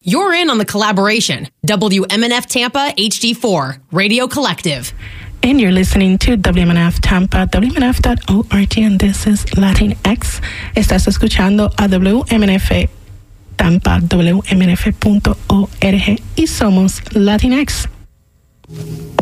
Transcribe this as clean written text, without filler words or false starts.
You're in on the collaboration. WMNF Tampa HD4, Radio Collective. And you're listening to WMNF Tampa, WMNF.org, and this is Latinx. Estás escuchando a WMNF Tampa, WMNF.org, y somos Latinx.